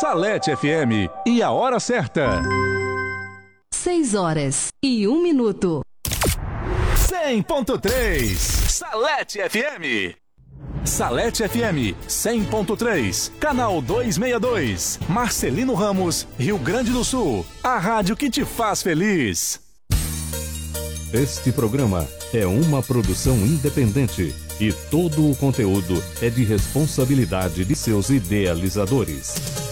Salete FM e a hora certa. 6h01. 100.3 Salete FM. Salete FM 100.3, canal 262, Marcelino Ramos, Rio Grande do Sul. A rádio que te faz feliz. Este programa é uma produção independente e todo o conteúdo é de responsabilidade de seus idealizadores.